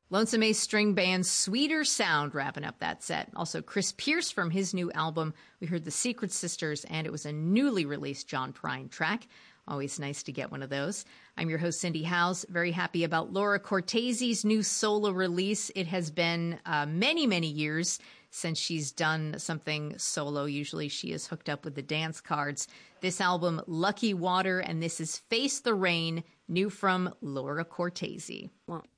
Lonesome Ace String Band's Sweeter Sound wrapping up that set. Also, Chris Pierce from his new album. We heard The Secret Sisters, and it was a newly released John Prine track. Always nice to get one of those. I'm your host, Cindy Howes. Very happy about Laura Cortese's new solo release. It has been many, many years since she's done something solo. Usually she is hooked up with the dance cards. This album, Lucky Water, and this is Face the Rain, new from Laura Cortese. Well,